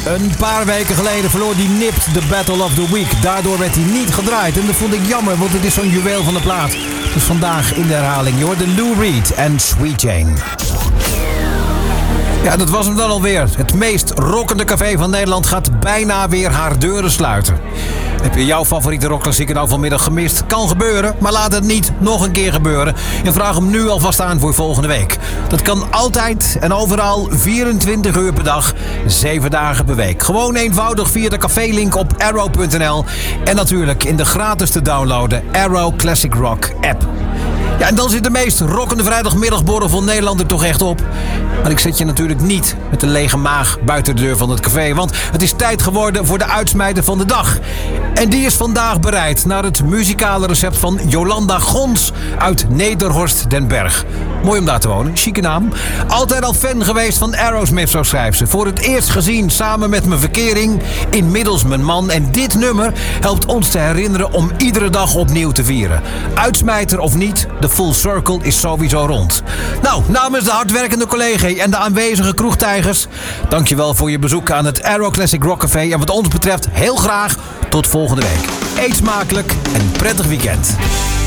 Een paar weken geleden verloor die Nipt de Battle of the Week. Daardoor werd hij niet gedraaid. En dat vond ik jammer, want het is zo'n juweel van de plaat. Dus vandaag in de herhaling, je hoort de Lou Reed en Sweet Jane. Ja, dat was hem dan alweer. Het meest rockende café van Nederland gaat bijna weer haar deuren sluiten. Heb je jouw favoriete rockklassieker nou vanmiddag gemist? Kan gebeuren, maar laat het niet nog een keer gebeuren. En vraag hem nu alvast aan voor volgende week. Dat kan altijd en overal 24 uur per dag, 7 dagen per week. Gewoon eenvoudig via de cafélink op arrow.nl. En natuurlijk in de gratis te downloaden Arrow Classic Rock app. Ja, en dan zit de meest rockende vrijdagmiddagborrel van Nederland er toch echt op. Maar ik zet je natuurlijk niet met een lege maag buiten de deur van het café. Want het is tijd geworden voor de uitsmijter van de dag. En die is vandaag bereid naar het muzikale recept van Jolanda Gons uit Nederhorst den Berg. Mooi om daar te wonen, chique naam. Altijd al fan geweest van Aerosmith, zo schrijft ze. Voor het eerst gezien samen met mijn verkering, inmiddels mijn man. En dit nummer helpt ons te herinneren om iedere dag opnieuw te vieren. Uitsmijter of niet, de full circle is sowieso rond. Nou, namens de hardwerkende collega en de aanwezige kroegtijgers, dankjewel voor je bezoek aan het Arrow Classic Rock Café. En wat ons betreft heel graag tot volgende week. Eet smakelijk en prettig weekend.